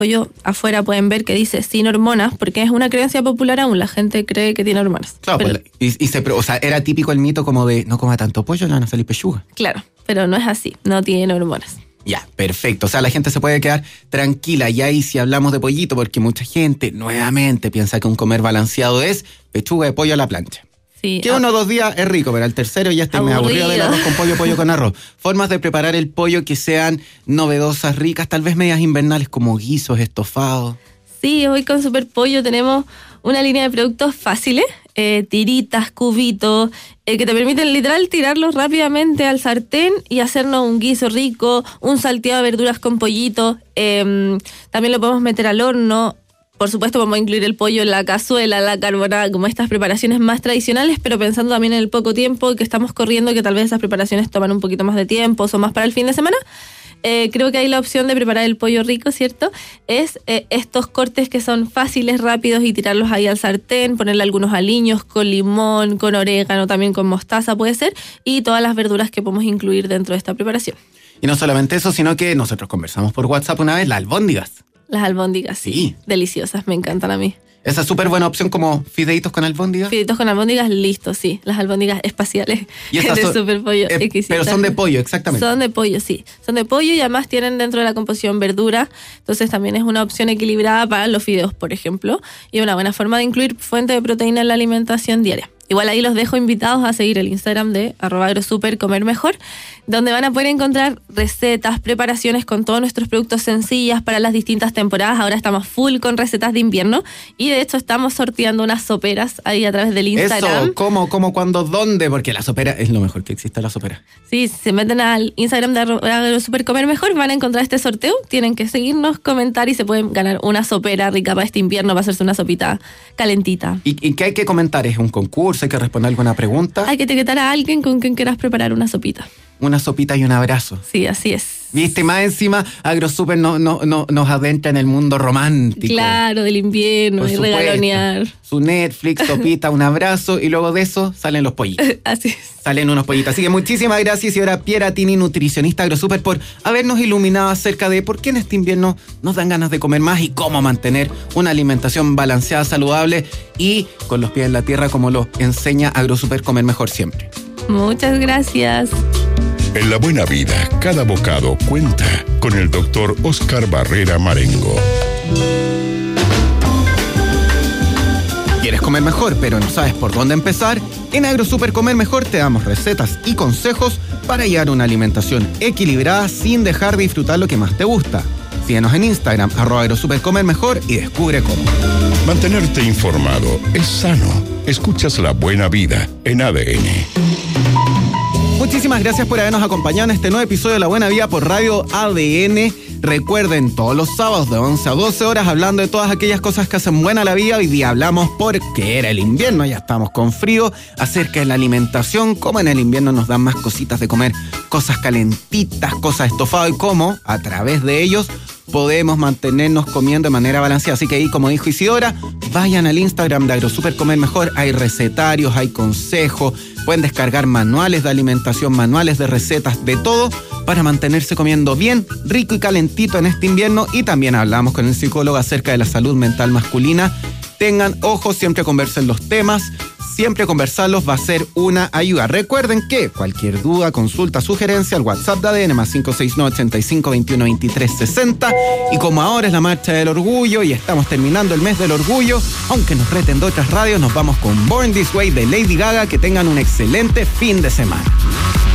pollo afuera pueden ver que dice sin hormonas, porque es una creencia popular aún, la gente cree que tiene hormonas. Claro, pero, o sea, era típico el mito como de no coma tanto pollo, le van a salir pechugas. Claro, pero no es así, no tiene hormonas. Ya, perfecto. O sea, la gente se puede quedar tranquila. Y ahí si hablamos de pollito, porque mucha gente nuevamente piensa que un comer balanceado es pechuga de pollo a la plancha. Sí, que 1 o 2 días es rico, pero al tercero ya estoy aburrido del arroz con pollo con arroz. Formas de preparar el pollo que sean novedosas, ricas, tal vez medias invernales como guisos, estofados. Sí, hoy con Super Pollo tenemos una línea de productos fáciles, tiritas, cubitos, que te permiten literal tirarlos rápidamente al sartén y hacernos un guiso rico, un salteado de verduras con pollito. También lo podemos meter al horno. Por supuesto, vamos a incluir el pollo en la cazuela, la carbonara, como estas preparaciones más tradicionales, pero pensando también en el poco tiempo que estamos corriendo, que tal vez esas preparaciones toman un poquito más de tiempo, son más para el fin de semana. Creo que hay la opción de preparar el pollo rico, ¿cierto? Es estos cortes que son fáciles, rápidos y tirarlos ahí al sartén, ponerle algunos aliños con limón, con orégano, también con mostaza puede ser, y todas las verduras que podemos incluir dentro de esta preparación. Y no solamente eso, sino que nosotros conversamos por WhatsApp una vez, las albóndigas. Las albóndigas, sí. Deliciosas, me encantan a mí. Esa es súper buena opción como fideitos con albóndigas. Fideitos con albóndigas, listo, sí. Las albóndigas espaciales de Super Pollo. Pero son de pollo, exactamente. Son de pollo, sí. Son de pollo y además tienen dentro de la composición verdura. Entonces también es una opción equilibrada para los fideos, por ejemplo. Y una buena forma de incluir fuente de proteína en la alimentación diaria. Igual ahí los dejo invitados a seguir el Instagram de @agrosupercomermejor, donde van a poder encontrar recetas, preparaciones con todos nuestros productos sencillas para las distintas temporadas. Ahora estamos full con recetas de invierno y de hecho estamos sorteando unas soperas ahí a través del Instagram. Eso, ¿cómo, cuándo, dónde? Porque la sopera es lo mejor que existe, la sopera. Sí, si se meten al Instagram de @agrosupercomermejor van a encontrar este sorteo. Tienen que seguirnos, comentar y se pueden ganar una sopera rica para este invierno, para hacerse una sopita calentita. ¿Y qué hay que comentar? ¿Es un concurso? ¿Hay que responder alguna pregunta? Hay que etiquetar a alguien con quien quieras preparar una sopita. Una sopita y un abrazo. Sí, así es. ¿Viste? Más encima, AgroSuper nos adentra en el mundo romántico. Claro, del invierno, y regalonear. Su Netflix, sopita, un abrazo, y luego de eso salen los pollitos. Así es. Salen unos pollitos. Así que muchísimas gracias, señora Piera Tini, nutricionista AgroSuper, por habernos iluminado acerca de por qué en este invierno nos dan ganas de comer más y cómo mantener una alimentación balanceada, saludable y con los pies en la tierra, como lo enseña AgroSuper Comer Mejor siempre. Muchas gracias. En la buena vida, cada bocado cuenta con el doctor Oscar Barrera Marengo. ¿Quieres comer mejor, pero no sabes por dónde empezar? En AgroSuper Comer Mejor te damos recetas y consejos para llevar una alimentación equilibrada sin dejar de disfrutar lo que más te gusta. Síguenos en Instagram, @AgroSuperComerMejor y descubre cómo. Mantenerte informado es sano. Escuchas La Buena Vida en ADN. Muchísimas gracias por habernos acompañado en este nuevo episodio de La Buena Vida por Radio ADN. Recuerden, todos los sábados de 11 a 12 horas hablando de todas aquellas cosas que hacen buena la vida. Hoy día hablamos porque era el invierno, ya estamos con frío, acerca de la alimentación, cómo en el invierno nos dan más cositas de comer, cosas calentitas, cosas estofadas y cómo a través de ellos podemos mantenernos comiendo de manera balanceada. Así que ahí, como dijo Isidora, vayan al Instagram de AgroSuper Comer Mejor. Hay recetarios, hay consejos, pueden descargar manuales de alimentación, manuales de recetas, de todo para mantenerse comiendo bien, rico y calentito en este invierno. Y también hablamos con el psicólogo acerca de la salud mental masculina. Tengan ojo, siempre conversen los temas. Siempre conversarlos va a ser una ayuda. Recuerden que cualquier duda, consulta, sugerencia al WhatsApp de ADN más 569-8521-2360. Y como ahora es la marcha del orgullo y estamos terminando el mes del orgullo, aunque nos reten de otras radios, nos vamos con Born This Way de Lady Gaga. Que tengan un excelente fin de semana.